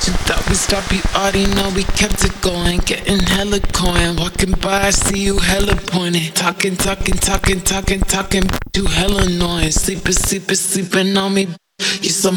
You thought we stopped, you already know we kept it going. Getting hella coin, walking by, I see you hella pointed. Talking, you hella annoying. Sleeping on me, you so